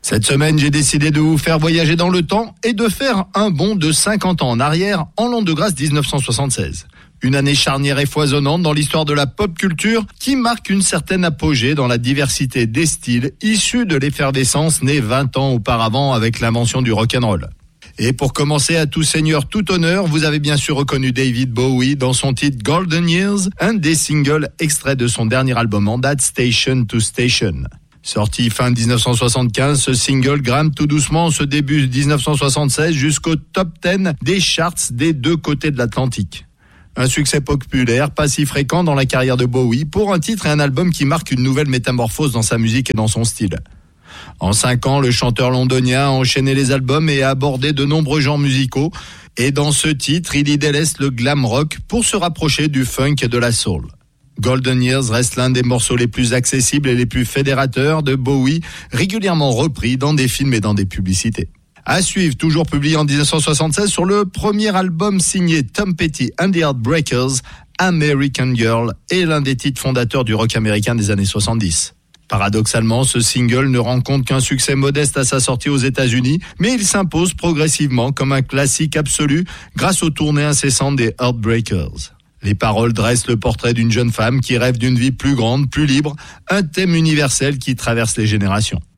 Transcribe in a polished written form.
Cette semaine, j'ai décidé de vous faire voyager dans le temps et de faire un bond de 50 ans en arrière, en l'an de grâce 1976. Une année charnière et foisonnante dans l'histoire de la pop culture qui marque une certaine apogée dans la diversité des styles issus de l'effervescence née 20 ans auparavant avec l'invention du rock'n'roll. Et pour commencer, à tout seigneur, tout honneur, vous avez bien sûr reconnu David Bowie dans son titre Golden Years, un des singles extraits de son dernier album en date, Station to Station. Sorti fin 1975, ce single grimpe tout doucement ce début 1976 jusqu'au top 10 des charts des deux côtés de l'Atlantique. Un succès populaire, pas si fréquent dans la carrière de Bowie, pour un titre et un album qui marque une nouvelle métamorphose dans sa musique et dans son style. En 5 ans, le chanteur londonien a enchaîné les albums et a abordé de nombreux genres musicaux. Et dans ce titre, il y délaisse le glam rock pour se rapprocher du funk et de la soul. Golden Years reste l'un des morceaux les plus accessibles et les plus fédérateurs de Bowie, régulièrement repris dans des films et dans des publicités. À suivre, toujours publié en 1976 sur le premier album signé Tom Petty and the Heartbreakers, American Girl, est l'un des titres fondateurs du rock américain des années 70. Paradoxalement, ce single ne rencontre qu'un succès modeste à sa sortie aux États-Unis, mais il s'impose progressivement comme un classique absolu grâce aux tournées incessantes des Heartbreakers. Les paroles dressent le portrait d'une jeune femme qui rêve d'une vie plus grande, plus libre, un thème universel qui traverse les générations.